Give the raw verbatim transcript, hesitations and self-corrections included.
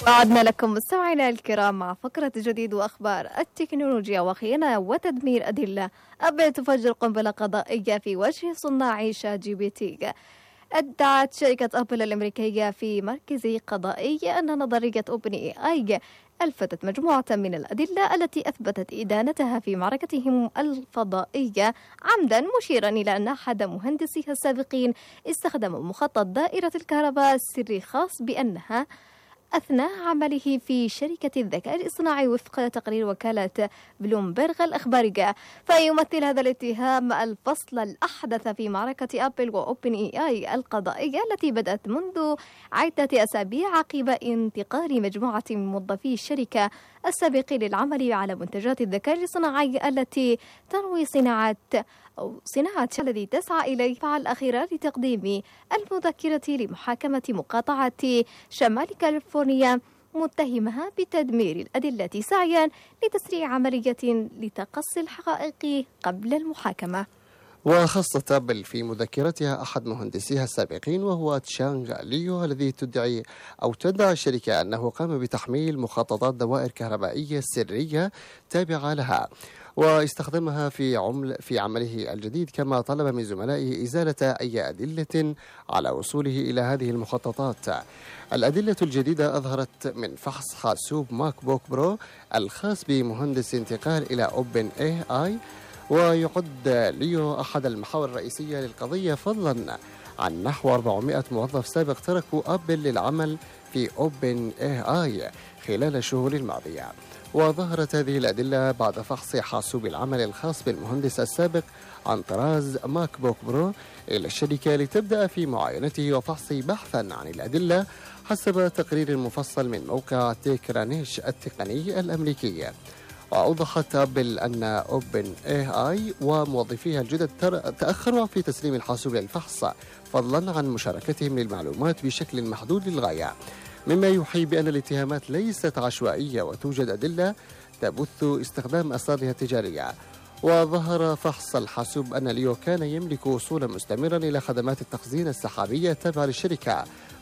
وعدنا لكم مستمعينا الكرام مع فقرة جديد وأخبار التكنولوجيا وخيانة وتدمير أدلة. أبل تفجر قنبلة قضائية في وجه صناع شات جي بي تي. أدعت شركة أبل الأمريكية في مركز قضائي أن نظرية أوبن إي آي ألفتت مجموعة من الأدلة التي أثبتت إدانتها في معركتهم الفضائية عمدا، مشيرا إلى أن أحد مهندسيها السابقين استخدم مخطط دائرة الكهرباء السري خاص بأنها أثناء عمله في شركة الذكاء الاصطناعي وفق تقرير وكالة بلومبرغ الإخبارية. فيمثل هذا الاتهام الفصل الأحدث في معركة أبل وأوبن إي آي القضائية التي بدأت منذ عدة أسابيع عقب انتقال مجموعة من موظفي الشركة السابقين للعمل على منتجات الذكاء الاصطناعي التي تنوي صناعة أو صناعة الذي تسعى إليه فعل الأخيرة لتقديم المذكرة لمحاكمة مقاطعة شمال كاليفورنيا متهمها بتدمير الأدلة سعيا لتسريع عملية لتقصي الحقائق قبل المحاكمة. وخصت أبل في مذكرتها أحد مهندسيها السابقين وهو تشانغ ليو الذي تدعي أو تدعي الشركة أنه قام بتحميل مخططات دوائر كهربائية سرية تابعة لها واستخدمها في عمل في عمله الجديد، كما طلب من زملائه إزالة أي أدلة على وصوله إلى هذه المخططات. الأدلة الجديدة أظهرت من فحص حاسوب ماك بوك برو الخاص بمهندس انتقال إلى أوبن إي آي، ويعد ليو أحد المحاور الرئيسية للقضية فضلا عن نحو أربعمائة موظف سابق تركوا أبل للعمل في أوبن إي آي خلال الشهور الماضية. وظهرت هذه الأدلة بعد فحص حاسوب العمل الخاص بالمهندس السابق عن طراز ماك بوك برو إلى الشركة لتبدأ في معاينته وفحصه بحثا عن الأدلة حسب تقرير مفصل من موقع تيكرانيش التقني الأمريكي. وأوضحت أبل أن أوبن إي آي وموظفيها الجدد تأخروا في تسليم الحاسوب للفحص فضلا عن مشاركتهم للمعلومات بشكل محدود للغاية، مما يوحي بأن الاتهامات ليست عشوائية وتوجد أدلة تبث استخدام أسرارها التجارية. وظهر فحص الحاسوب أن ليو كان يملك وصولا مستمرا إلى خدمات التخزين السحابية التابعة للشركة،